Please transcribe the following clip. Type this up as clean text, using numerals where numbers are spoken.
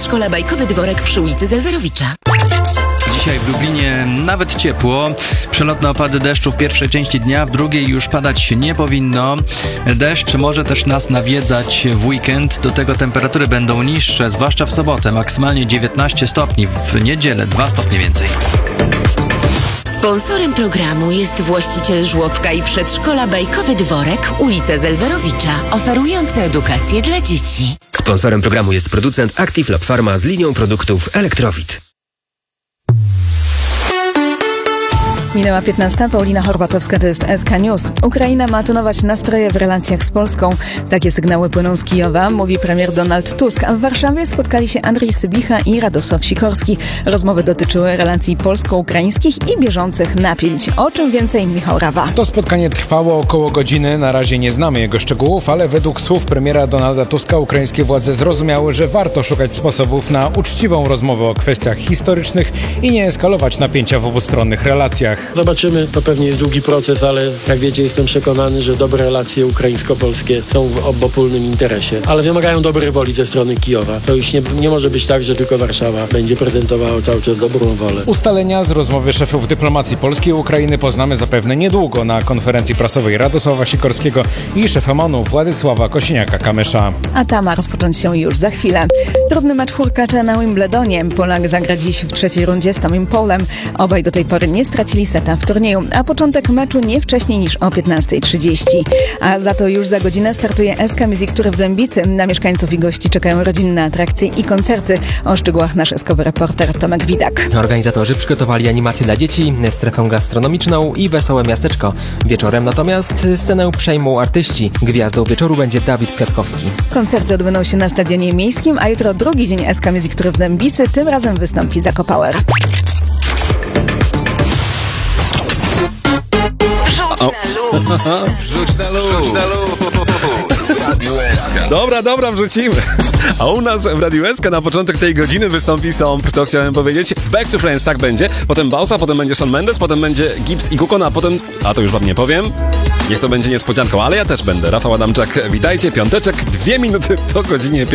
Przedszkola Bajkowy Dworek przy ulicy Zelwerowicza. Dzisiaj w Lublinie nawet ciepło. Przelotne opady deszczu w pierwszej części dnia, w drugiej już padać nie powinno. Deszcz może też nas nawiedzać w weekend. Do tego temperatury będą niższe, zwłaszcza w sobotę. Maksymalnie 19 stopni, w niedzielę 2 stopnie więcej. Sponsorem programu jest właściciel żłobka i przedszkola Bajkowy Dworek, ulica Zelwerowicza, oferujący edukację dla dzieci. Sponsorem programu jest producent Active Lab Pharma z linią produktów Elektrowit. Minęła 15. Paulina Horbatowska, to jest SK News. Ukraina ma tonować nastroje w relacjach z Polską. Takie sygnały płyną z Kijowa, mówi premier Donald Tusk. A w Warszawie spotkali się Andrzej Sybicha i Radosław Sikorski. Rozmowy dotyczyły relacji polsko-ukraińskich i bieżących napięć. O czym więcej Michał Rawa. To spotkanie trwało około godziny. Na razie nie znamy jego szczegółów, ale według słów premiera Donalda Tuska ukraińskie władze zrozumiały, że warto szukać sposobów na uczciwą rozmowę o kwestiach historycznych i nie eskalować napięcia w obustronnych relacjach. Zobaczymy, to pewnie jest długi proces, ale jak wiecie, jestem przekonany, że dobre relacje ukraińsko-polskie są w obopólnym interesie, ale wymagają dobrej woli ze strony Kijowa. To już nie może być tak, że tylko Warszawa będzie prezentowała cały czas dobrą wolę. Ustalenia z rozmowy szefów dyplomacji Polski i Ukrainy poznamy zapewne niedługo na konferencji prasowej Radosława Sikorskiego i szefa MON-u Władysława Kosiniaka-Kamysza. A ta ma rozpocząć się już za chwilę. Trudny mecz hurkacza na Wimbledonie. Polak zagra dziś w trzeciej rundzie z Tomim Polem. Obaj do tej pory nie stracili seta w turnieju, a początek meczu nie wcześniej niż o 15:30. A za to już za godzinę startuje SK Music Tour w Dębicy. Na mieszkańców i gości czekają rodzinne atrakcje i koncerty. O szczegółach nasz eskowy reporter Tomek Widak. Organizatorzy przygotowali animacje dla dzieci, strefę gastronomiczną i wesołe miasteczko. Wieczorem natomiast scenę przejmą artyści. Gwiazdą wieczoru będzie Dawid Kwiatkowski. Koncerty odbędą się na Stadionie Miejskim, a jutro drugi dzień SK Music Tour w Dębicy. Tym razem wystąpi Zako Power. Wrzuć na luz. Dobra, wrzucimy. A u nas w Radiu SK na początek tej godziny wystąpi Stomp, to chciałem powiedzieć. Back to Friends, tak będzie. Potem Bausa, potem będzie Shawn Mendes, potem będzie Gibbs i Kukon, a potem... A to już wam nie powiem. Niech to będzie niespodzianką, ale ja też będę. Rafał Adamczak, witajcie. Piąteczek, 2 minuty po godzinie 5.